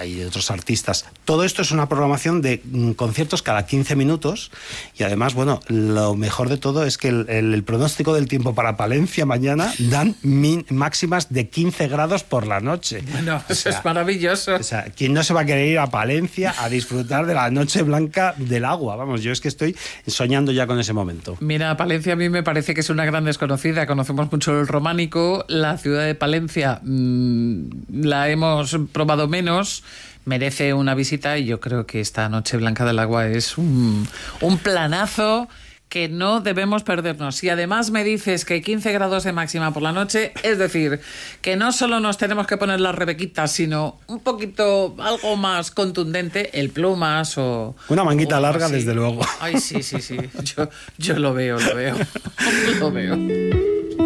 y de otros artistas. Todo esto es una programación de conciertos cada 15 minutos y además, bueno, lo mejor de todo es que el pronóstico del tiempo para Palencia mañana dan máximas de 15 grados por la noche. Bueno, eso es maravilloso. O sea, ¿quién no se va a querer ir a Palencia a disfrutar de la noche blanca del agua? Vamos, yo es que estoy soñando ya con ese momento. Mira, Palencia a mí me parece que es una gran desconocida. Conocemos mucho el románico. La ciudad de Palencia la hemos probado menos. Merece una visita y yo creo que esta Noche Blanca del Agua es un planazo que no debemos perdernos. Si además me dices que 15 grados de máxima por la noche, es decir, que no solo nos tenemos que poner las rebequitas, sino un poquito, algo más contundente, el plumas o... Una manguita larga, así. Desde luego. Ay, sí. Yo lo veo. Lo veo.